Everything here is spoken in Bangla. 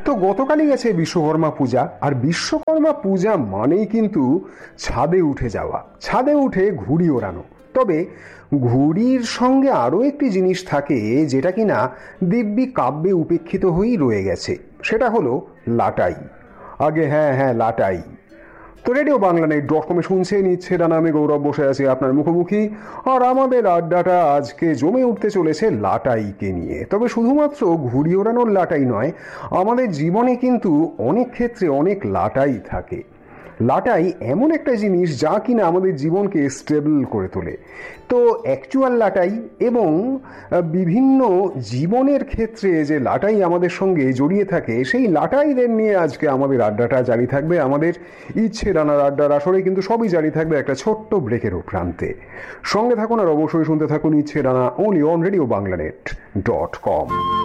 তো গতকালই গেছে বিশ্বকর্মা পূজা, আর বিশ্বকর্মা পূজা মানেই কিন্তু ছাদে উঠে যাওয়া, ছাদে উঠে ঘুড়ি ওড়ানো। তবে ঘুড়ির সঙ্গে আরও একটি জিনিস থাকে যেটা কিনা দিব্যি কাব্যে উপেক্ষিত হয়েই রয়ে গেছে, সেটা হলো লাটাই। আগে হ্যাঁ লাটাই। তো রেডিও বাংলা .com শুনছে নিচ্ছে ডানা, আমি গৌরব বসে আছি আপনার মুখোমুখি, আর আমাদের আড্ডাটা আজকে জমে উঠতে চলেছে লাটাইকে নিয়ে। তবে শুধুমাত্র ঘুড়ি ওড়ানোর লাটাই নয়, আমাদের জীবনে কিন্তু অনেক ক্ষেত্রে অনেক লাটাই থাকে। লাটাই এমন একটা জিনিস যা কিনা আমাদের জীবনকে স্টেবল করে তোলে। তো অ্যাকচুয়াল লাটাই এবং বিভিন্ন জীবনের ক্ষেত্রে যে লাটাই আমাদের সঙ্গে জড়িয়ে থাকে, সেই লাটাইদের নিয়ে আজকে আমাদের আড্ডাটা জারি থাকবে। আমাদের ইচ্ছে ডানার আড্ডার আসরে কিন্তু সবই জারি থাকবে একটা ছোট্ট ব্রেকের প্রান্তে। সঙ্গে থাকুন আর অবশ্যই শুনতে থাকুন ইচ্ছে ডানা, only on Radio Bangla Net.com।